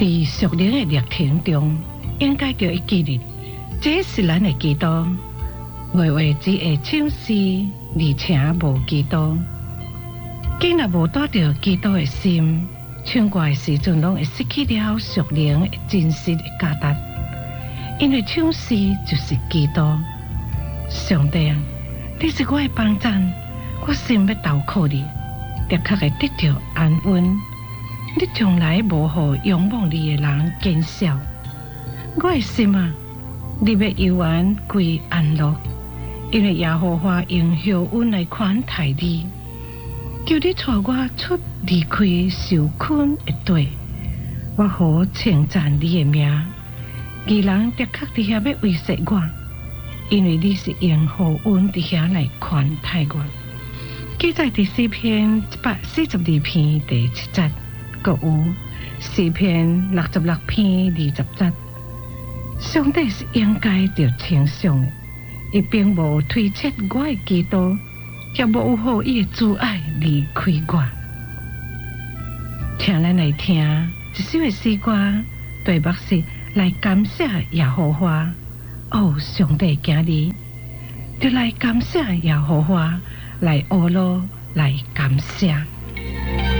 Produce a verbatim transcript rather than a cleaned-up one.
伫属灵的历程中，应该着会记得，这是咱的基督。月月只会唱诗，而且无基督。既然无带着基督的心，唱歌的时阵，拢会失去了属灵的真实的价值。因为唱诗就是基督。上帝啊，你是我的帮赞，我心要投靠你，的确会得到安稳。你从来无互仰望你的人减少。我的心啊，你要游玩归安乐，因为耶和华用厚恩来款待你。求你带我出离开受困的地，我好称赞你的名。异人的确伫遐要威胁我，因为你是用厚恩伫遐来款待我。记载第四篇一百四十二篇第七节。个有四篇六十六篇二十节，上帝是应该着称颂的，伊并无推测我的基督，也无互伊的阻碍离开我。请咱来听一首的诗歌，题目是来感谢耶和华。哦，上帝今日就来感谢耶和华，来阿罗来感谢。